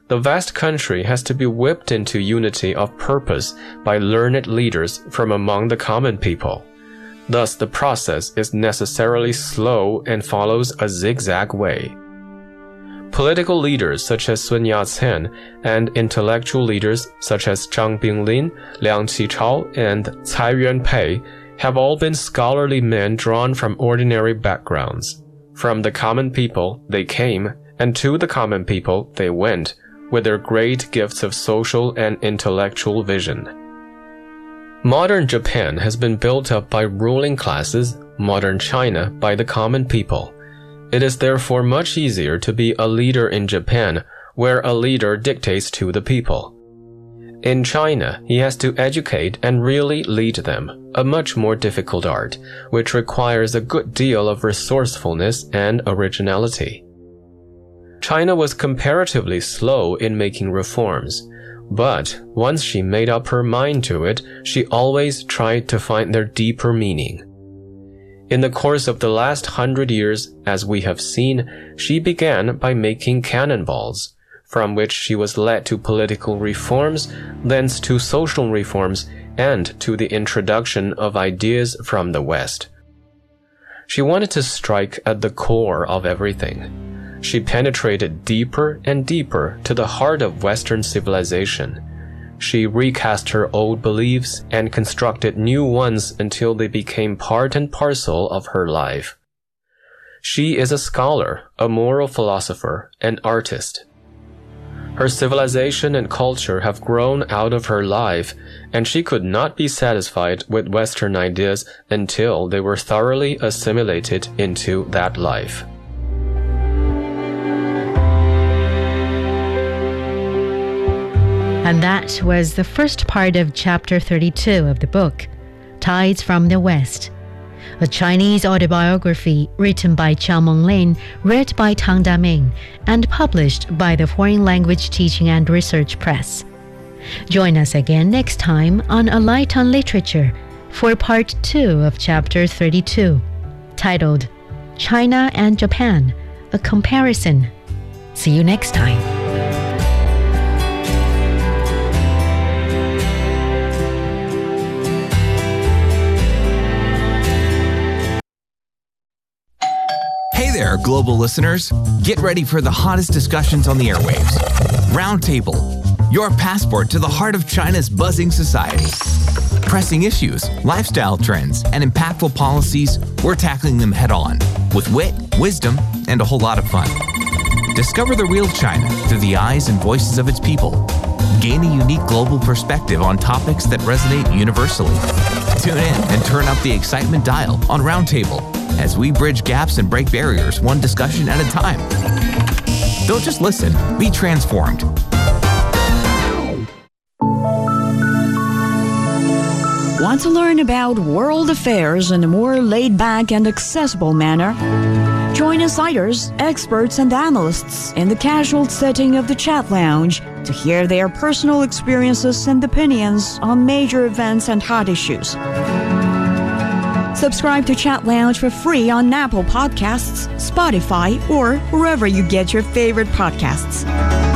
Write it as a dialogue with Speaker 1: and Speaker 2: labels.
Speaker 1: the vast country has to be whipped into unity of purpose by learned leaders from among the common people. Thus, the process is necessarily slow and follows a zigzag way. Political leaders such as Sun Yat-sen and intellectual leaders such as Zhang Binglin, Liang Qichao, and Cai Yuanpei have all been scholarly men drawn from ordinary backgrounds. From the common people they came, and to the common people they went, with their great gifts of social and intellectual vision. Modern Japan has been built up by ruling classes, modern China by the common people. It is therefore much easier to be a leader in Japan, where a leader dictates to the people. In China, he has to educate and really lead them, a much more difficult art, which requires a good deal of resourcefulness and originality. China was comparatively slow in making reforms, but once she made up her mind to it, she always tried to find their deeper meaning. In the course of the last 100 years, as we have seen, she began by making cannonballs, from which she was led to political reforms, thence to social reforms, and to the introduction of ideas from the West. She wanted to strike at the core of everything. She penetrated deeper and deeper to the heart of Western civilization. She recast her old beliefs and constructed new ones until they became part and parcel of her life. She is a scholar, a moral philosopher, an artist. Her civilization and culture have grown out of her life, and she could not be satisfied with Western ideas until they were thoroughly assimilated into that life.
Speaker 2: And that was the first part of Chapter 32 of the book, Tides from the West, a Chinese autobiography written by Chiao Monglin, read by Tang Daming, and published by the Foreign Language Teaching and Research Press. Join us again next time on A Light on Literature for Part 2 of Chapter 32, titled China and Japan, A Comparison. See you next time.
Speaker 3: Hey there, global listeners. Get ready for the hottest discussions on the airwaves. Roundtable, your passport to the heart of China's buzzing society. Pressing issues, lifestyle trends, and impactful policies, we're tackling them head on, with wit, wisdom, and a whole lot of fun. Discover the real China through the eyes and voices of its people. Gain a unique global perspective on topics that resonate universally. Tune in and turn up the excitement dial on Roundtable as we bridge gaps and break barriers one discussion at a time. Don't just listen, be transformed.
Speaker 4: Want to learn about world affairs in a more laid-back and accessible manner? Join insiders, experts, and analysts in the casual setting of the Chat Lounge to hear their personal experiences and opinions on major events and hot issues. Subscribe to Chat Lounge for free on Apple Podcasts, Spotify, or wherever you get your favorite podcasts.